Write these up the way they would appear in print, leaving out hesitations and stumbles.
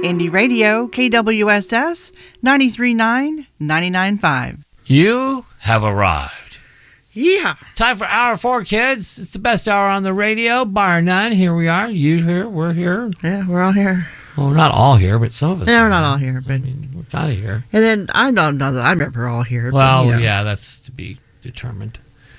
Indie Radio, KWSS, 93.9, 99.5. You have arrived. Yeah. Time for Hour 4, kids. It's the best hour on the radio, bar none. Here we are. You here. We're here. Yeah, we're all here. Well, we're not all here, but some of us No, are. we're not all here, but... I mean, we're kind of here. And then, I'm never all here. Well, but, yeah, that's to be determined.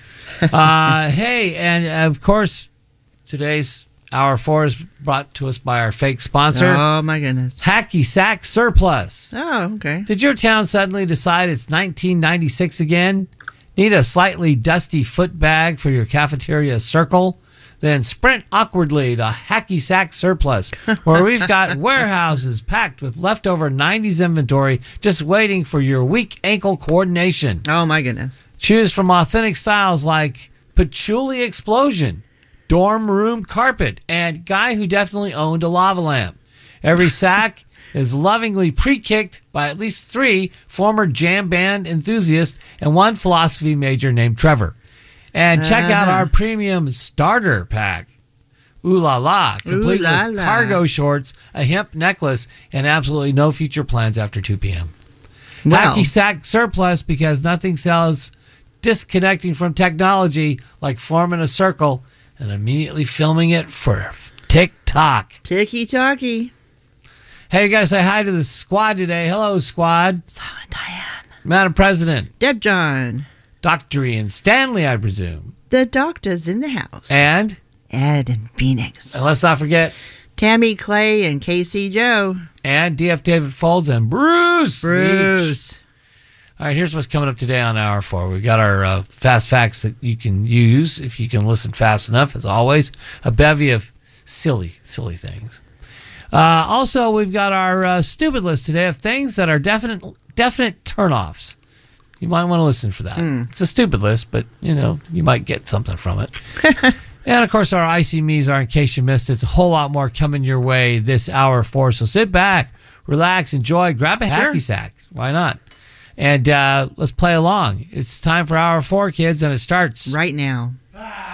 Hey, and of course, today's Hour 4 is brought to us by our fake sponsor. Oh, my goodness. Hacky Sack Surplus. Oh, okay. Did your town suddenly decide it's 1996 again? Need a slightly dusty foot bag for your cafeteria circle? Then sprint awkwardly to Hacky Sack Surplus, where we've got warehouses packed with leftover 90s inventory just waiting for your weak ankle coordination. Oh, my goodness. Choose from authentic styles like Patchouli Explosion, Dorm Room Carpet, and Guy Who Definitely Owned a Lava Lamp. Every sack is lovingly pre-kicked by at least 3 former jam band enthusiasts and 1 philosophy major named Trevor. And check out our premium starter pack. Ooh la la, complete with cargo shorts, a hemp necklace, and absolutely no future plans after 2 p.m. Wow. Hacky Sack Surplus, because nothing sells disconnecting from technology like forming a circle and immediately filming it for TikTok. Tiki-talkie. Hey, you got to say hi to the squad today. Hello, squad. Silent Diane. Madam President. Deb John. Dr. Ian Stanley, I presume. The doctor's in the house. And? Ed and Phoenix. And let's not forget Tammy Clay and KC Joe. And DF David Folds and Bruce. Bruce. All right, here's what's coming up today on Hour 4. We've got our fast facts that you can use if you can listen fast enough, as always. A bevy of silly things. Also, we've got our stupid list today of things that are definite turnoffs. You might want to listen for that. It's a stupid list, but, you might get something from it. And, of course, our Icy Me's are, in case you missed it. It's a whole lot more coming your way this Hour 4. So sit back, relax, enjoy, grab a hacky sack. Why not? And let's play along. It's time for Hour 4, kids, and it starts right now.